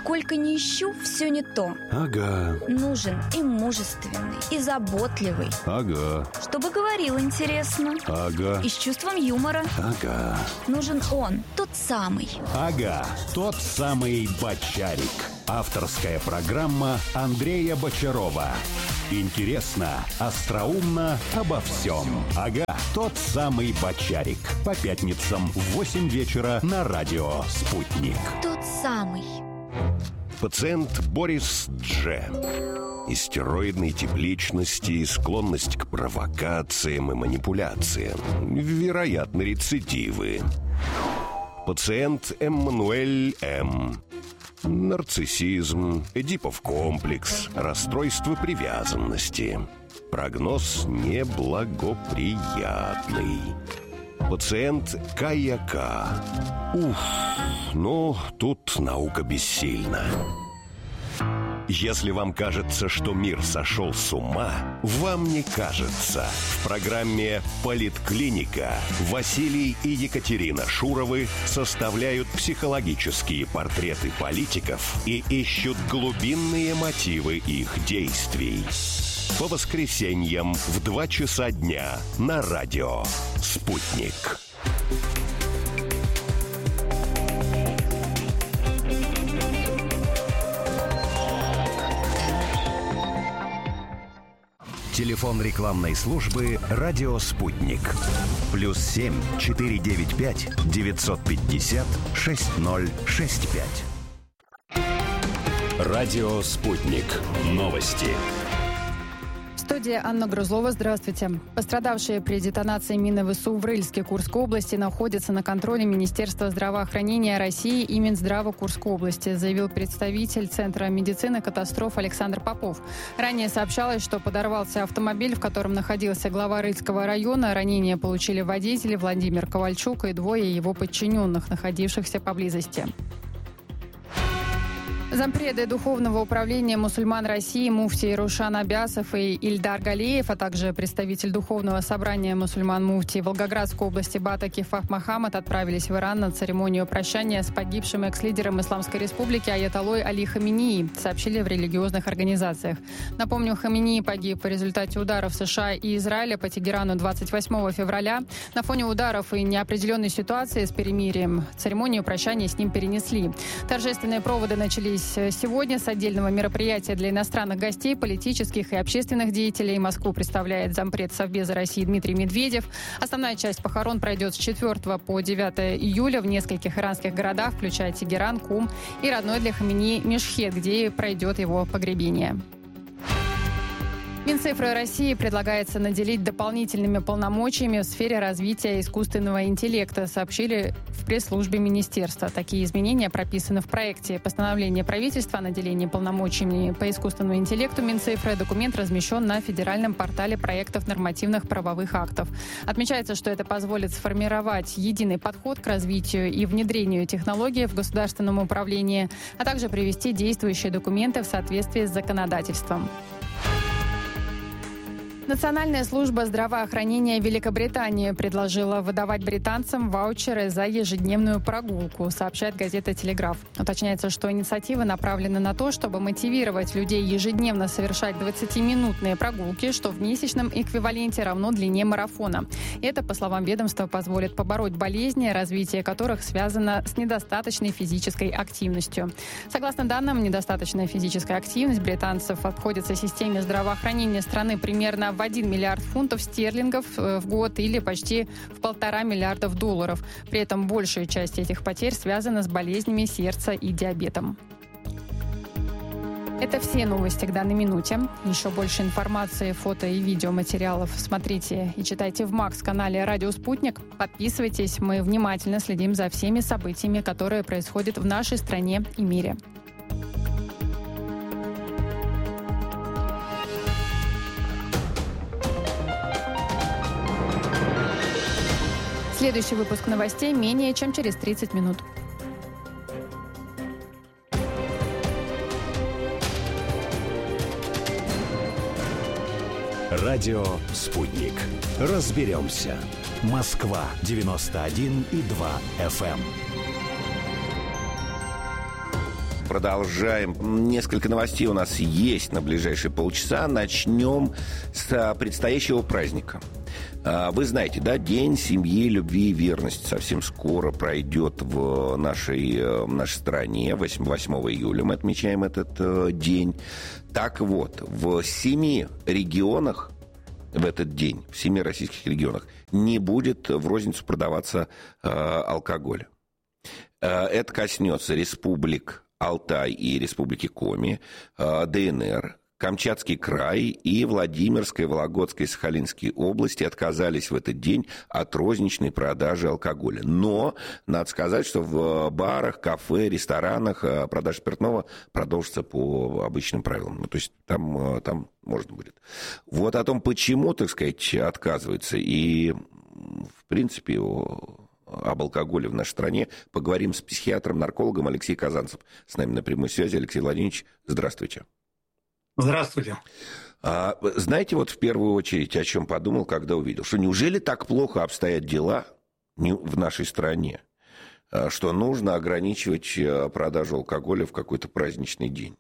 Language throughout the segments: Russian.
Сколько ни ищу, все не то. Ага. Нужен и мужественный, и заботливый. Ага. Чтобы говорил интересно. Ага. И с чувством юмора. Ага. Нужен он, тот самый. Ага, тот самый Бочарик. Авторская программа Андрея Бочарова. Интересно, остроумно, обо всем. Ага, тот самый Бочарик. По пятницам в 8 вечера на радио «Спутник». Тот самый. Пациент Борис Дж. Истероидной тип личности, склонность к провокациям и манипуляциям. Вероятно, рецидивы. Пациент Эммануэль М. Нарциссизм, Эдипов комплекс, расстройство привязанности. Прогноз неблагоприятный. Пациент Каяка. Ну, тут наука бессильна. Если вам кажется, что мир сошел с ума, вам не кажется. В программе «Политклиника» Василий и Екатерина Шуровы составляют психологические портреты политиков и ищут глубинные мотивы их действий. По воскресеньям в 2 часа дня на радио «Спутник». Телефон рекламной службы «Радио Спутник». +7 495 950 6065. Радио «Спутник». Новости. Студия Анна Грузлова. Здравствуйте. Пострадавшие при детонации мины ВСУ в Рыльске Курской области находятся на контроле Министерства здравоохранения России и Минздрава Курской области, заявил представитель Центра медицины катастроф Александр Попов. Ранее сообщалось, что подорвался автомобиль, в котором находился глава Рыльского района. Ранения получили водители Владимир Ковальчук и 2 его подчиненных, находившихся поблизости. Зампреды Духовного управления мусульман России муфтий Рушан Абясов и Ильдар Галеев, а также представитель Духовного собрания мусульман муфтий Волгоградской области Бата Кифах Мохаммад отправились в Иран на церемонию прощания с погибшим экс-лидером Исламской Республики аятоллой Али Хаменеи, сообщили в религиозных организациях. Напомню, Хаменеи погиб в результате ударов США и Израиля по Тегерану 28 февраля. На фоне ударов и неопределенной ситуации с перемирием церемонию прощания с ним перенесли. Торжественные проводы начались сегодня с отдельного мероприятия для иностранных гостей, политических и общественных деятелей. Москву представляет зампред Совбеза России Дмитрий Медведев. Основная часть похорон пройдет с 4 по 9 июля в нескольких иранских городах, включая Тегеран, Кум и родной для Хаменеи Мешхед, где пройдет его погребение. Минцифры России предлагается наделить дополнительными полномочиями в сфере развития искусственного интеллекта, сообщили в пресс-службе министерства. Такие изменения прописаны в проекте постановления правительства о наделении полномочиями по искусственному интеллекту Минцифры. Документ размещен на федеральном портале проектов нормативных правовых актов. Отмечается, что это позволит сформировать единый подход к развитию и внедрению технологий в государственном управлении, а также привести действующие документы в соответствии с законодательством. Национальная служба здравоохранения Великобритании предложила выдавать британцам ваучеры за ежедневную прогулку, сообщает газета «Телеграф». Уточняется, что инициатива направлена на то, чтобы мотивировать людей ежедневно совершать 20-минутные прогулки, что в месячном эквиваленте равно длине марафона. Это, по словам ведомства, позволит побороть болезни, развитие которых связано с недостаточной физической активностью. Согласно данным, недостаточная физическая активность британцев обходится системе здравоохранения страны примерно в 1 миллиард фунтов стерлингов в год или почти в 1,5 миллиарда долларов. При этом большая часть этих потерь связана с болезнями сердца и диабетом. Это все новости к данной минуте. Еще больше информации, фото и видеоматериалов смотрите и читайте в МАКС-канале «Радио Спутник». Подписывайтесь, мы внимательно следим за всеми событиями, которые происходят в нашей стране и мире. Следующий выпуск новостей менее чем через 30 минут. Радио «Спутник». Разберемся. Москва 91,2 FM. продолжаем. Несколько новостей у нас есть на ближайшие полчаса. Начнем с предстоящего праздника. Вы знаете, да, День семьи, любви и верности совсем скоро пройдет в нашей стране. 8 июля мы отмечаем этот день. Так вот, в 7 регионах в этот день, в 7 российских регионах, не будет в розницу продаваться алкоголь. Это коснется республик Алтай и республики Коми, ДНР, Камчатский край и Владимирская, Вологодская и Сахалинские области отказались в этот день от розничной продажи алкоголя. Но надо сказать, что в барах, кафе, ресторанах продажа спиртного продолжится по обычным правилам. Ну, то есть там можно будет. Вот о том, почему, так сказать, отказывается, и, в принципе, об алкоголе в нашей стране поговорим с психиатром-наркологом Алексеем Казанцев. С нами на прямой связи. Алексей Владимирович, здравствуйте. Здравствуйте. Знаете, вот в первую очередь, о чем подумал, когда увидел, что неужели так плохо обстоят дела в нашей стране, что нужно ограничивать продажу алкоголя в какой-то праздничный день?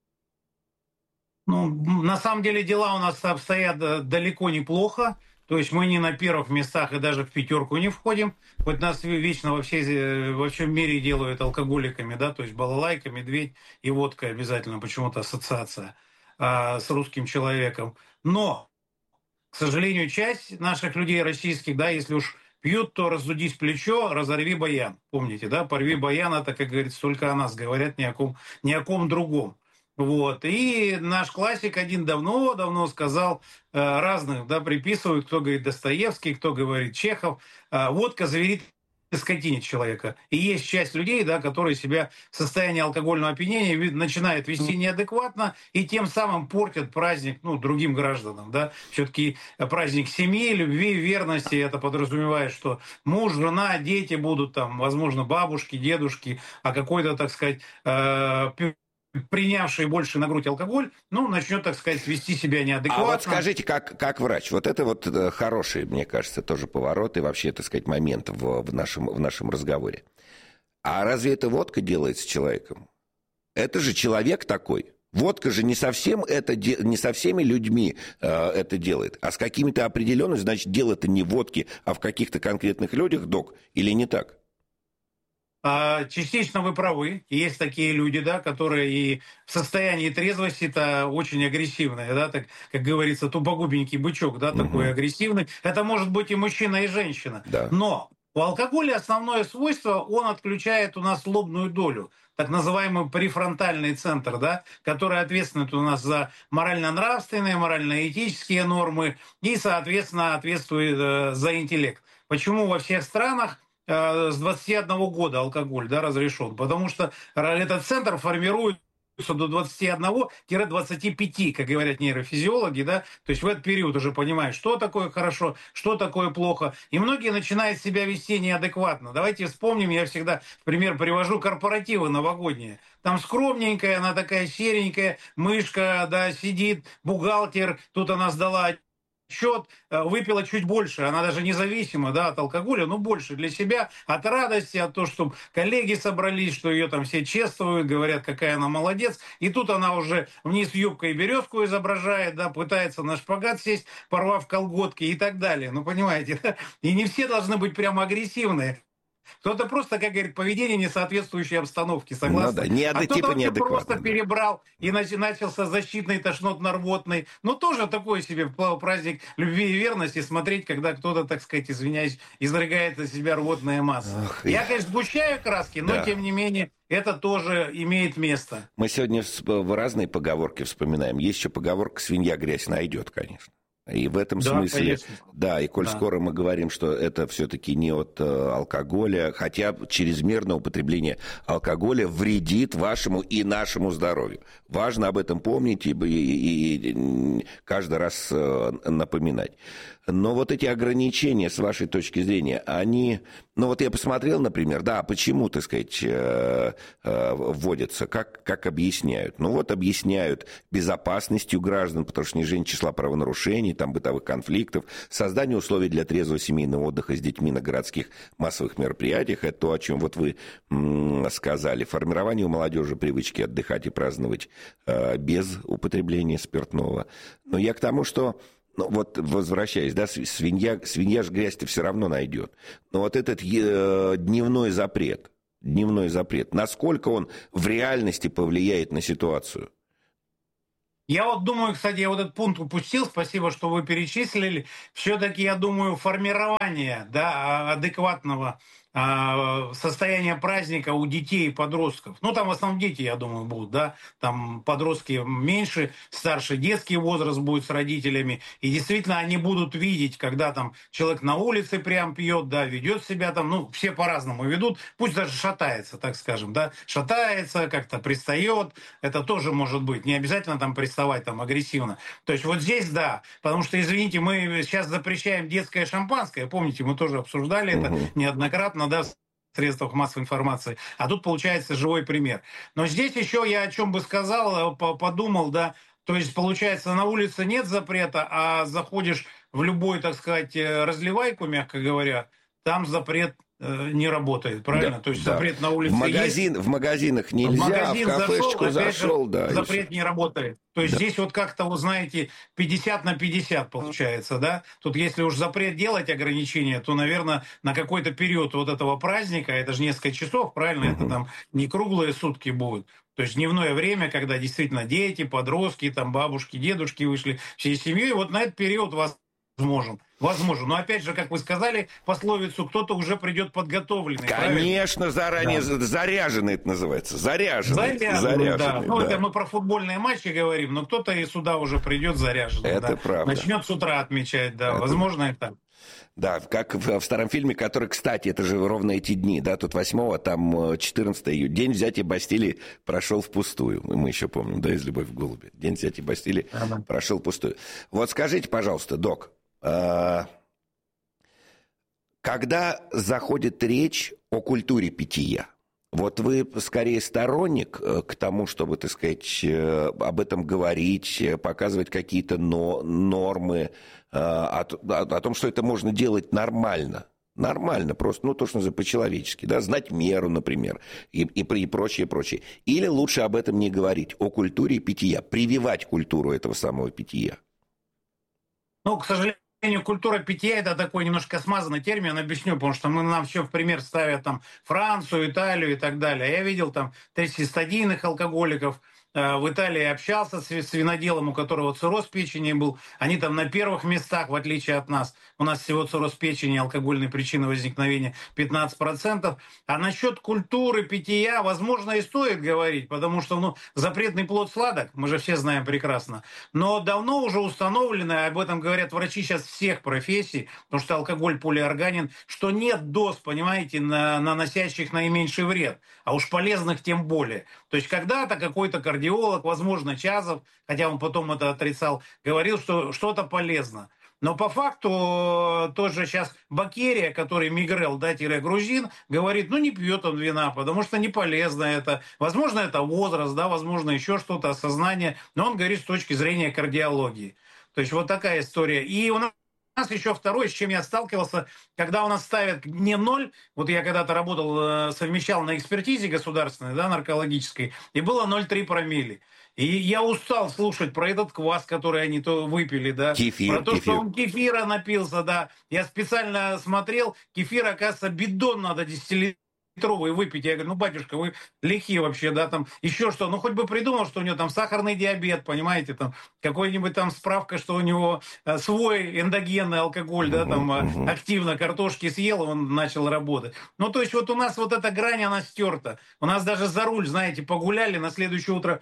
Ну, на самом деле дела у нас обстоят далеко неплохо. То есть мы не на первых местах и даже в 5 не входим. Хоть нас вечно во всем мире делают алкоголиками, да, то есть балалайка, медведь и водка обязательно, почему-то ассоциация с русским человеком. Но, к сожалению, часть наших людей российских, да, если уж пьют, то раздудись плечо, разорви баян. Помните, да, порви баян, это, как говорится, только о нас говорят, ни о ком другом. Вот. И наш классик один давно сказал, разных, да, приписывают, кто говорит Достоевский, кто говорит Чехов, водка зверит скотине человека. И есть часть людей, да, которые себя в состоянии алкогольного опьянения начинают вести неадекватно и тем самым портят праздник, ну, другим гражданам, да. Все-таки праздник семьи, любви, верности, это подразумевает, что муж, жена, дети будут там, возможно, бабушки, дедушки, а какой-то, так сказать, принявший больше на грудь алкоголь, ну, начнет, так сказать, вести себя неадекватно. А вот скажите, как врач, вот это вот хороший, мне кажется, тоже поворот и вообще, так сказать, момент в нашем разговоре. А разве это водка делает с человеком? Это же человек такой. Водка же не со всеми людьми это делает, а с какими-то определенными, значит, дело-то не в водке, а в каких-то конкретных людях, док, или не так? Частично вы правы. Есть такие люди, да, которые и в состоянии трезвости-то очень агрессивные, да, так, как говорится, тупогубенький бычок, да, такой агрессивный. Это может быть и мужчина, и женщина. Да. Но у алкоголя основное свойство, он отключает у нас лобную долю, так называемый префронтальный центр, да, который ответственен у нас за морально-нравственные, морально-этические нормы и, соответственно, ответствует за интеллект. Почему во всех странах с 21 года алкоголь, да, разрешен? Потому что этот центр формируется до 21-25, как говорят нейрофизиологи, да, то есть в этот период уже понимают, что такое хорошо, что такое плохо, и многие начинают себя вести неадекватно. Давайте вспомним, я всегда в пример привожу корпоративы новогодние. Там скромненькая, она такая серенькая, мышка, да, сидит, бухгалтер, тут она сдала счет, выпила чуть больше, она даже независима, да, от алкоголя, но больше для себя, от радости, от того, что коллеги собрались, что ее там все чествуют, говорят, какая она молодец, и тут она уже вниз юбкой березку изображает, да, пытается на шпагат сесть, порвав колготки и так далее, ну, понимаете, да? И не все должны быть прямо агрессивные. Кто-то просто, как говорит, поведение не соответствующей обстановке, согласны? Ну, да, кто-то неадекватно, просто перебрал и начался защитный тошнотно-рвотный. Ну, тоже такой себе праздник любви и верности смотреть, когда кто-то, так сказать, извиняюсь, изрыгает из себя рвотная масса. Я, конечно, сгущаю краски, но, тем не менее, это тоже имеет место. Мы сегодня в разные поговорки вспоминаем. Есть еще поговорка «свинья грязь найдет», конечно. И в этом смысле, конечно. Да, и коль скоро мы говорим, что это все-таки не от алкоголя, хотя чрезмерное употребление алкоголя вредит вашему и нашему здоровью. Важно об этом помнить и каждый раз напоминать. Но вот эти ограничения, с вашей точки зрения, они... Ну вот я посмотрел, например, да, почему, так сказать, вводятся, как объясняют. Ну вот объясняют безопасностью граждан, потому что снижение числа правонарушений, там, бытовых конфликтов, создание условий для трезвого семейного отдыха с детьми на городских массовых мероприятиях. Это то, о чем вот вы сказали. Формирование у молодежи привычки отдыхать и праздновать без употребления спиртного. Но я к тому, что... Ну, вот возвращаясь, да, свинья ж грязь-то все равно найдет. Но вот этот дневной запрет, насколько он в реальности повлияет на ситуацию? Я вот думаю, кстати, я вот этот пункт упустил, спасибо, что вы перечислили. Все-таки, я думаю, формирование, да, адекватного состояния праздника у детей и подростков. Ну, там в основном дети, я думаю, будут, да, там подростки меньше, старший детский возраст будет с родителями, и действительно они будут видеть, когда там человек на улице прям пьет, да, ведет себя там, ну, все по-разному ведут, пусть даже шатается, так скажем, да, шатается, как-то пристает, это тоже может быть, не обязательно там приставать там агрессивно. То есть вот здесь, да, потому что, извините, мы сейчас запрещаем детское шампанское, помните, мы тоже обсуждали это неоднократно, да, в средствах массовой информации. А тут получается живой пример. Но здесь еще я о чем бы сказал, подумал, да, то есть получается на улице нет запрета, а заходишь в любой, так сказать, разливайку, мягко говоря, там запрет не работает, правильно? Да, то есть да. запрет на улице есть. В магазинах нельзя, в магазин в кафешечку зашел, да. Запрет не работает. То есть здесь вот как-то, вы знаете, 50 на 50 получается, да? Тут если уж запрет делать ограничения, то, наверное, на какой-то период вот этого праздника, это же несколько часов, правильно? Это там не круглые сутки будут. То есть дневное время, когда действительно дети, подростки, там бабушки, дедушки вышли всей семьей, вот на этот период возможно. Но опять же, как вы сказали, пословицу, кто-то уже придет подготовленный. Конечно, заранее заряженный это называется. Заряженный, да. Ну, да. это мы про футбольные матчи говорим, но кто-то и сюда уже придет заряженный. Это да. правда. Начнет с утра отмечать, да. Возможно, это. Да, как в старом фильме, который, кстати, это же ровно эти дни, да, тут 8-го, там 14 июня. День взятия Бастилии прошел впустую. Мы еще помним, да, из «Любовь в голуби». День взятия Бастилии прошел впустую. Вот скажите, пожалуйста, док, когда заходит речь о культуре питья, вот вы скорее сторонник к тому, чтобы, так сказать, об этом говорить, показывать какие-то нормы, о том, что это можно делать нормально. Нормально, просто, ну, то, что называется, по-человечески, да, знать меру, например, и прочее. Или лучше об этом не говорить, о культуре питья, прививать культуру этого самого питья? Ну, к сожалению, культура питья – это такой немножко смазанный термин, объясню, потому что нам все в пример ставят там Францию, Италию и так далее. Я видел там 30-стадийных алкоголиков, в Италии общался с виноделом, у которого цирроз печени был. Они там на первых местах, в отличие от нас. У нас всего цирроз печени, алкогольные причины возникновения 15%. А насчет культуры питья, возможно, и стоит говорить, потому что запретный плод сладок, мы же все знаем прекрасно. Но давно уже установлено, об этом говорят врачи сейчас всех профессий, потому что алкоголь полиорганин, что нет доз, понимаете, наносящих наименьший вред, а уж полезных тем более. То есть когда-то какой-то кардиолог, возможно, Чазов, хотя он потом это отрицал, говорил, что что-то полезно. Но по факту тоже сейчас Бакерия, который мигрел, да, грузин, говорит, не пьет он вина, потому что не полезно это. Возможно, это возраст, да, возможно, еще что-то, осознание. Но он говорит с точки зрения кардиологии. То есть вот такая история. И у нас еще второе, с чем я сталкивался, когда у нас ставят не 0, вот я когда-то работал, совмещал на экспертизе государственной, да, наркологической, и было 0,3 промилле. И я устал слушать про этот квас, который они то выпили, да. Про то, что он кефира напился, да. Я специально смотрел, кефир, оказывается, бидон надо 10-литровый выпить. Я говорю, батюшка, вы лихие вообще, да, там еще что. Хоть бы придумал, что у него там сахарный диабет, понимаете, там какой-нибудь там справка, что у него свой эндогенный алкоголь, да, там активно картошки съел, он начал работать. То есть вот у нас вот эта грань, она стерта. У нас даже за руль, знаете, погуляли, на следующее утро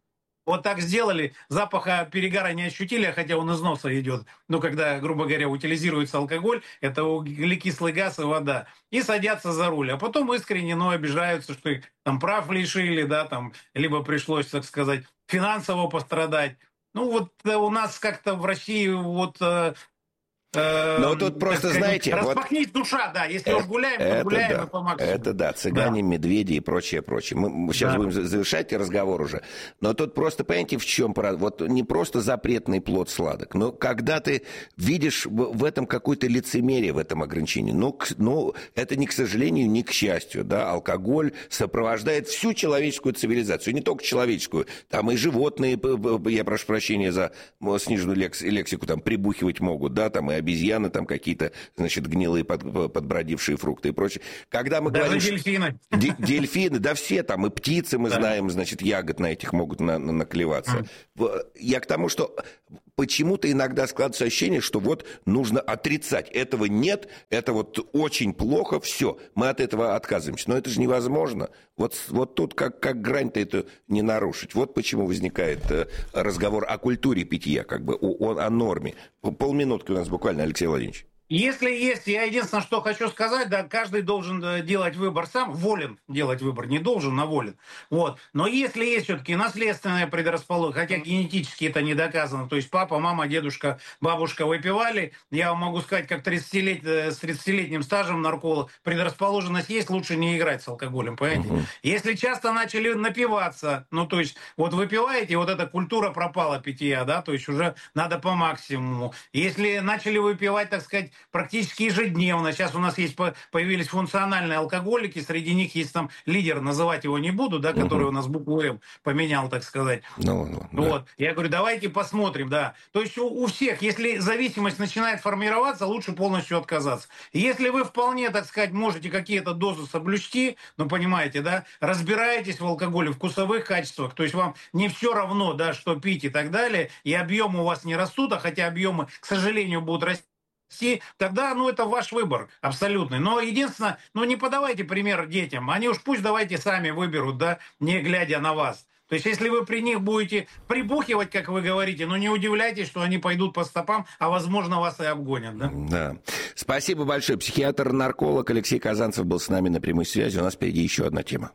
вот так сделали, запаха перегара не ощутили, хотя он из носа идет. Когда, грубо говоря, утилизируется алкоголь, это углекислый газ и вода. И садятся за руль. А потом искренне, обижаются, что их там прав лишили, да, там, либо пришлось, так сказать, финансово пострадать. У нас как-то в России Но тут просто, знаете... Распахнись душа, да. Если уж гуляем, то гуляем и по максимуму. Это да, цыгане, медведи и прочее. Мы сейчас будем завершать разговор уже. Но тут просто, понимаете, в чем... Вот не просто запретный плод сладок, но когда ты видишь в этом какое-то лицемерие, в этом ограничении. Ну, это не к сожалению, не к счастью. Да? Алкоголь сопровождает всю человеческую цивилизацию. Не только человеческую. Там и животные, я прошу прощения за сниженную лексику, там прибухивать могут, да, там и обезьяны, там какие-то, значит, гнилые подбродившие фрукты и прочее. Когда мы даже говорим... дельфины. Дельфины, да все там, и птицы, мы знаем, значит, ягод на этих могут наклеваться. Я к тому, что почему-то иногда складывается ощущение, что вот нужно отрицать. Этого нет, это вот очень плохо, все, мы от этого отказываемся. Но это же невозможно. Вот тут как грань-то это не нарушить. Вот почему возникает разговор о культуре питья, как бы о норме. Полминутки у нас буквально, Алексей Владимирович. Если есть, я единственное, что хочу сказать, да, каждый должен делать выбор сам, волен делать выбор, не должен, а волен. Вот. Но если есть все-таки наследственная предрасположенность, хотя генетически это не доказано, то есть папа, мама, дедушка, бабушка выпивали, я вам могу сказать, как с 30-летним стажем нарколог, предрасположенность есть, лучше не играть с алкоголем, понимаете? Если часто начали напиваться, ну, то есть, вот выпиваете, вот эта культура пропала питья, да, то есть уже надо по максимуму. Если начали выпивать, так сказать, практически ежедневно. Сейчас у нас появились функциональные алкоголики, среди них есть там лидер, называть его не буду, да, который у нас букву М поменял, так сказать. Вот. Да. Я говорю, давайте посмотрим, да. То есть у всех, если зависимость начинает формироваться, лучше полностью отказаться. Если вы вполне, так сказать, можете какие-то дозы соблюсти, ну, понимаете, да, разбираетесь в алкоголе, в вкусовых качествах, то есть вам не все равно, да, что пить и так далее, и объемы у вас не растут, а хотя объемы, к сожалению, будут расти, тогда, ну, это ваш выбор абсолютный. Но единственное, ну, не подавайте пример детям. Они уж пусть давайте сами выберут, да, не глядя на вас. То есть, если вы при них будете прибухивать, как вы говорите, ну, не удивляйтесь, что они пойдут по стопам, а, возможно, вас и обгонят, да? Да. Спасибо большое. Психиатр-нарколог Алексей Казанцев был с нами на прямой связи. У нас впереди еще одна тема.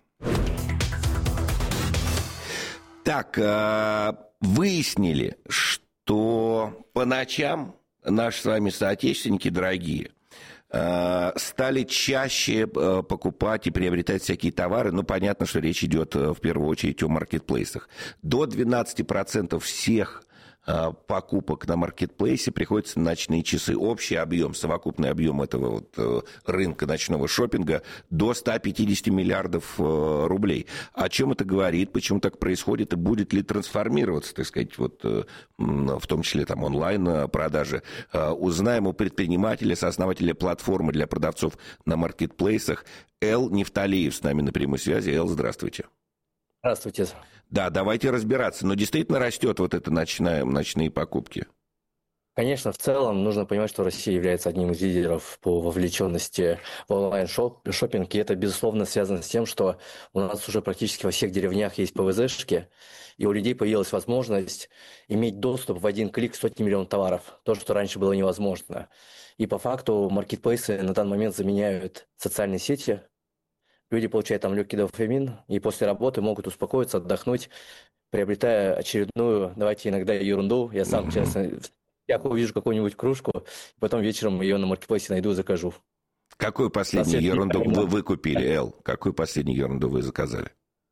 Так, выяснили, что по ночам наши с вами соотечественники дорогие стали чаще покупать и приобретать всякие товары. Ну, понятно, что речь идет в первую очередь о маркетплейсах. До 12% всех покупок на маркетплейсе приходится на ночные часы. Общий объем, совокупный объем этого вот рынка ночного шопинга до 150 миллиардов рублей. О чем это говорит, почему так происходит и будет ли трансформироваться, так сказать, вот, в том числе там онлайн-продажи. Узнаем у предпринимателя, сооснователя платформы для продавцов на маркетплейсах Эл Нефталиев с нами на прямой связи. Эл, здравствуйте. Здравствуйте. Да, давайте разбираться. Но действительно растет вот это ночные покупки? Конечно, в целом нужно понимать, что Россия является одним из лидеров по вовлеченности в онлайн-шоппинг. И это, безусловно, связано с тем, что у нас уже практически во всех деревнях есть ПВЗшки, и у людей появилась возможность иметь доступ в один клик к сотни миллионов товаров. То, что раньше было невозможно. И по факту маркетплейсы на данный момент заменяют социальные сети. Люди получают там легкий дофамин, и после работы могут успокоиться, отдохнуть, приобретая очередную, давайте иногда ерунду. Я сам, честно, я увижу какую-нибудь кружку, потом вечером ее на маркетплейсе найду и закажу. Какую последнюю ерунду вы купили, Эл? Какую последнюю ерунду вы заказали?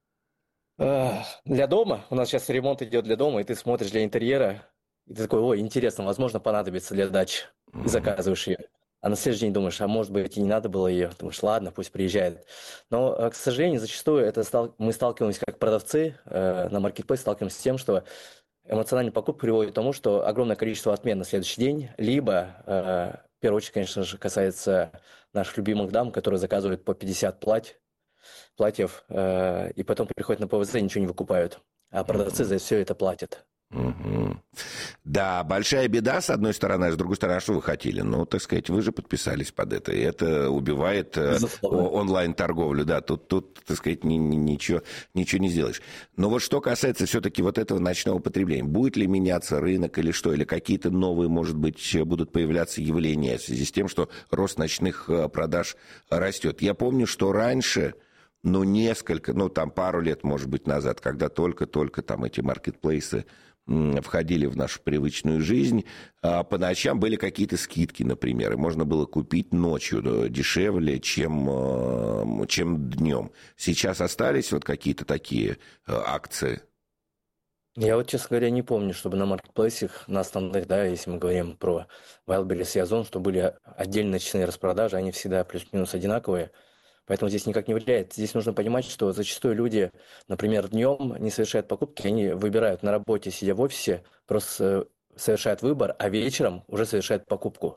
Для дома. У нас сейчас ремонт идет для дома, и ты смотришь для интерьера, и ты такой, ой, интересно, возможно, понадобится для дачи. И заказываешь ее. А на следующий день думаешь, а может быть и не надо было ее. Думаешь, ладно, пусть приезжает. Но, к сожалению, зачастую мы сталкиваемся как продавцы на маркетплейсе, сталкиваемся с тем, что эмоциональный покупка приводит к тому, что огромное количество отмен на следующий день, либо, в первую очередь, конечно же, касается наших любимых дам, которые заказывают по 50 платьев, и потом приходят на ПВЗ и ничего не выкупают. А продавцы за все это платят. Да, большая беда, с одной стороны, а с другой стороны, а что вы хотели? Ну, так сказать, вы же подписались под это, и это убивает онлайн-торговлю, да, тут, так сказать, ничего не сделаешь. Но вот что касается все-таки вот этого ночного потребления, будет ли меняться рынок или что, или какие-то новые, может быть, будут появляться явления в связи с тем, что рост ночных продаж растет? Я помню, что раньше... пару лет, может быть, назад, когда только-только там эти маркетплейсы входили в нашу привычную жизнь. А по ночам были какие-то скидки, например, и можно было купить ночью дешевле, чем днем. Сейчас остались вот какие-то такие акции? Я вот, честно говоря, не помню, чтобы на маркетплейсах, на основных, да, если мы говорим про Wildberries и Озон, что были отдельные ночные распродажи, они всегда плюс-минус одинаковые. Поэтому здесь никак не влияет. Здесь нужно понимать, что зачастую люди, например, днем не совершают покупки, они выбирают на работе, сидя в офисе, просто совершают выбор, а вечером уже совершают покупку.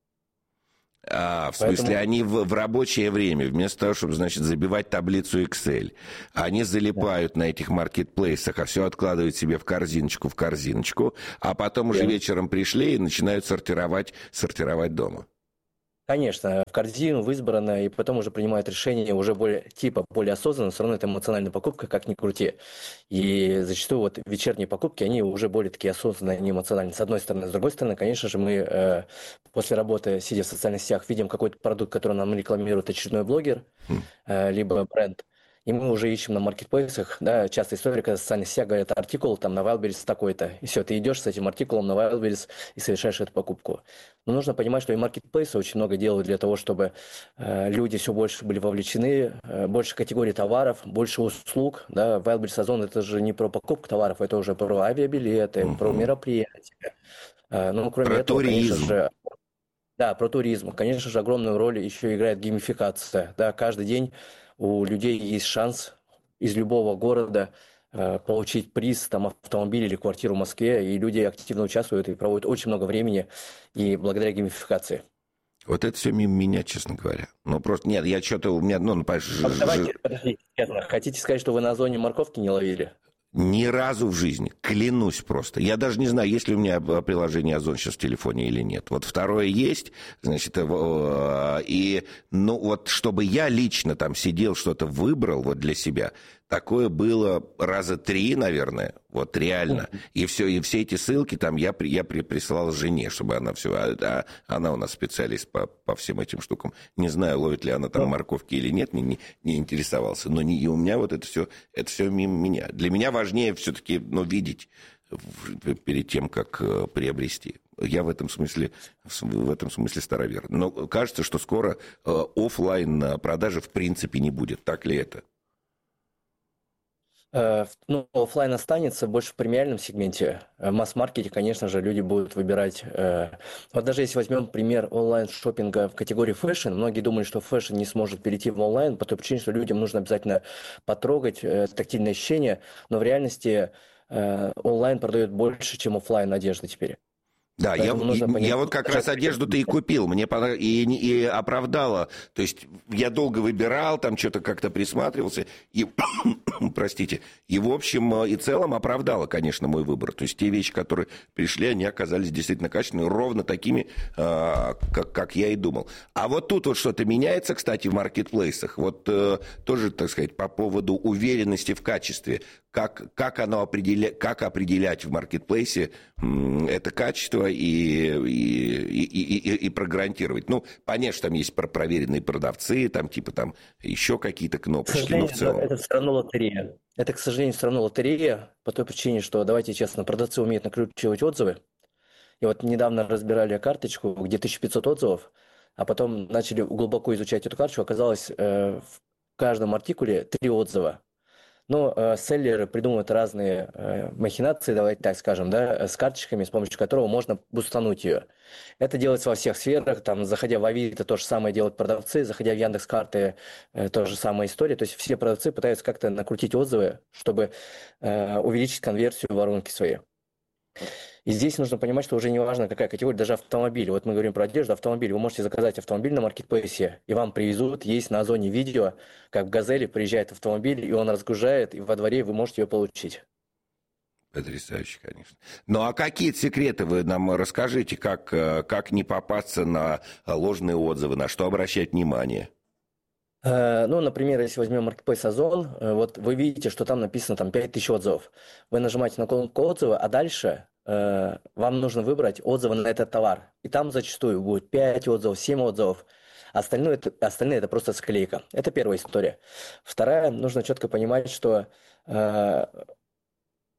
В смысле, они в рабочее время, вместо того, чтобы, значит, забивать таблицу Excel, они залипают на этих маркетплейсах, а все откладывают себе в корзиночку, а потом уже вечером пришли и начинают сортировать дома. Конечно, в корзину, в избранное, и потом уже принимают решение уже более осознанно, все равно это эмоциональная покупка, как ни крути. И зачастую вот вечерние покупки, они уже более такие осознанные, не эмоциональные. С одной стороны. С другой стороны, конечно же, мы после работы, сидя в социальных сетях, видим какой-то продукт, который нам рекламирует очередной блогер, либо бренд. И мы уже ищем на маркетплейсах, да, часто история, когда в социальных сетях говорят, артикул там на Wildberries такой-то, и все, ты идешь с этим артикулом на Wildberries и совершаешь эту покупку. Но нужно понимать, что и маркетплейсы очень много делают для того, чтобы люди все больше были вовлечены, больше категорий товаров, больше услуг, да, Wildberries Озон это же не про покупку товаров, это уже про авиабилеты, про мероприятия. Ну, кроме про этого, туризм. конечно же, да, про туризм. Конечно же, огромную роль еще играет геймификация, да, каждый день у людей есть шанс из любого города получить приз, там, автомобиль или квартиру в Москве, и люди активно участвуют и проводят очень много времени, и благодаря геймификации. Вот это все мимо меня, честно говоря. Ну, просто, нет, я что-то, у меня, Давайте, подождите, честно, хотите сказать, что вы на Озоне морковки не ловили? Ни разу в жизни, клянусь просто. Я даже не знаю, есть ли у меня приложение Озон сейчас в телефоне или нет. Вот второе есть, значит, и, ну, вот чтобы я лично там сидел, что-то выбрал вот для себя, такое было раза 3, наверное, вот реально. И все эти ссылки там я присылал жене, чтобы она все... она у нас специалист по всем этим штукам. Не знаю, ловит ли она там морковки или нет, не интересовался. Но и у меня вот это все мимо меня. Для меня важнее все-таки, ну, видеть перед тем, как приобрести. Я в этом смысле старовер. Но кажется, что скоро офлайн продажи в принципе не будет. Так ли это? Ну, офлайн останется больше в премиальном сегменте. В масс-маркете, конечно же, люди будут выбирать... Вот даже если возьмем пример онлайн-шоппинга в категории фэшн, многие думают, что фэшн не сможет перейти в онлайн, по той причине, что людям нужно обязательно потрогать тактильное ощущение, но в реальности онлайн продает больше, чем офлайн одежды теперь. Да, я вот как раз одежду-то и купил, мне и оправдало. То есть я долго выбирал, там что-то как-то присматривался, и, простите, и в общем и целом оправдало, конечно, мой выбор. То есть те вещи, которые пришли, они оказались действительно качественными, ровно такими, как я и думал. А вот тут вот что-то меняется, кстати, в маркетплейсах. Вот тоже, так сказать, по поводу уверенности в качестве. Как определять в маркетплейсе это качество и прогарантировать. Ну, понятно, что там есть проверенные продавцы, там типа там еще какие-то кнопочки, но в целом... Это все равно лотерея. Это, к сожалению, все равно лотерея, по той причине, что, давайте честно, продавцы умеют накручивать отзывы. И вот недавно разбирали карточку, где 1500 отзывов, а потом начали глубоко изучать эту карточку, оказалось в каждом артикуле 3 отзыва. Но селлеры придумывают разные махинации, давайте так скажем, да, с карточками, с помощью которого можно бустануть ее. Это делается во всех сферах, там, заходя в Авито, то же самое делают продавцы, заходя в Яндекс.Карты, то же самая история. То есть все продавцы пытаются как-то накрутить отзывы, чтобы увеличить конверсию воронки своей. И здесь нужно понимать, что уже не важно, какая категория, даже автомобиль. Вот мы говорим про одежду, автомобиль. Вы можете заказать автомобиль на маркетплейсе, и вам привезут. Есть на Озоне видео, как в «Газели» приезжает автомобиль, и он разгружает, и во дворе вы можете ее получить. Потрясающе, конечно. Ну, а какие секреты вы нам расскажите, как не попасться на ложные отзывы, на что обращать внимание? Ну, например, если возьмем маркетплейс Озон, вот вы видите, что там написано там 5000 отзывов. Вы нажимаете на кнопку отзыва, а дальше вам нужно выбрать отзывы на этот товар. И там зачастую будет 5 отзывов, 7 отзывов. Остальное это просто склейка. Это первая история. Вторая, нужно четко понимать, что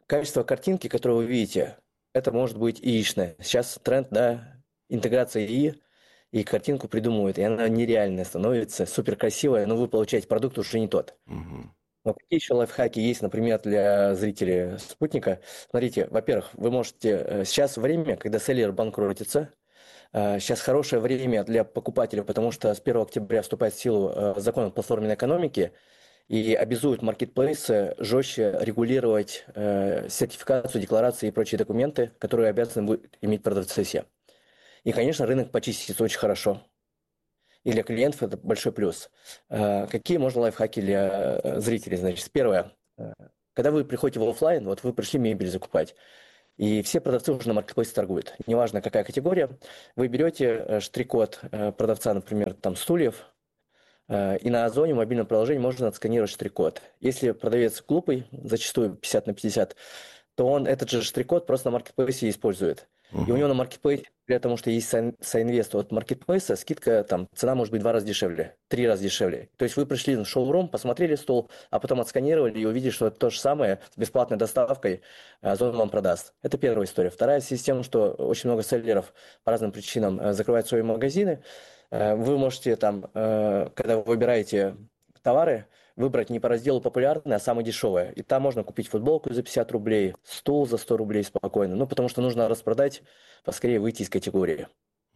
Качество картинки, которую вы видите, это может быть яичное. Сейчас тренд, да, интеграция ИИ, и картинку придумывают, и она нереальная становится, супер красивая, но вы получаете продукт уже не тот. Но какие еще лайфхаки есть, например, для зрителей «Спутника»? Смотрите, во-первых, вы можете... Сейчас время, когда селлер банкротится, сейчас хорошее время для покупателя, потому что с 1 октября вступает в силу закон о платформенной экономике, и обязуют маркетплейсы жестче регулировать сертификацию, декларации и прочие документы, которые обязаны будут иметь продавцы все. И, конечно, рынок почистится очень хорошо. И для клиентов это большой плюс. Какие можно лайфхаки для зрителей? Значит, первое. Когда вы приходите в офлайн, вот вы пришли мебель закупать, и все продавцы уже на маркетплейсе торгуют. Неважно, какая категория. Вы берете штрих-код продавца, например, там стульев, и на Озоне в мобильном приложении можно отсканировать штрих-код. Если продавец глупый, зачастую 50/50, то он этот же штрих-код просто на маркетплейсе использует. И у него на маркетплейсе, потому что есть соинвест от маркетплейса, скидка, там, цена может быть 2 раза дешевле, 3 раза дешевле. То есть вы пришли в шоурум, посмотрели стол, а потом отсканировали и увидели, что это то же самое с бесплатной доставкой Озон вам продаст. Это первая история. Вторая система, что очень много селлеров по разным причинам закрывают свои магазины. Вы можете там, когда вы выбираете товары, выбрать не по разделу популярное, а самое дешевое. И там можно купить футболку за 50 рублей, стул за 100 рублей спокойно. Ну, потому что нужно распродать, поскорее выйти из категории.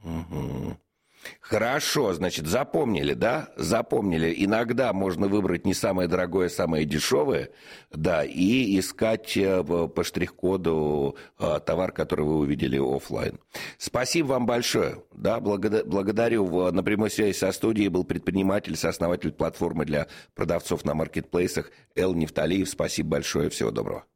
Хорошо, значит, запомнили, да? Запомнили. Иногда можно выбрать не самое дорогое, а самое дешевое, да, и искать по штрих-коду товар, который вы увидели офлайн. Спасибо вам большое. Да, благодарю. На прямой связи со студией был предприниматель, сооснователь платформы для продавцов на маркетплейсах Эл Нефталиев. Спасибо большое. Всего доброго.